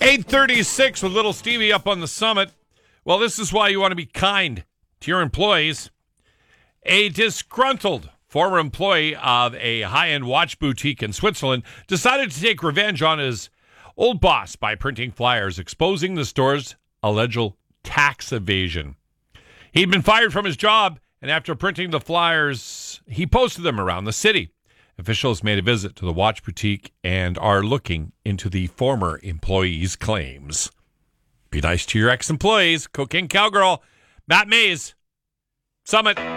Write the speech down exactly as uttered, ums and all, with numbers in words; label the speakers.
Speaker 1: eight thirty-six with little Stevie up on the summit. Well, this is why you want to be kind to your employees. A disgruntled former employee of a high-end watch boutique in Switzerland decided to take revenge on his old boss by printing flyers exposing the store's alleged tax evasion. He'd been fired from his job, and after printing the flyers, he posted them around the city. Officials made a visit to the watch boutique and are looking into the former employee's claims. Be nice to your ex-employees. Cocaine Cowgirl, Matt Mays, Summit.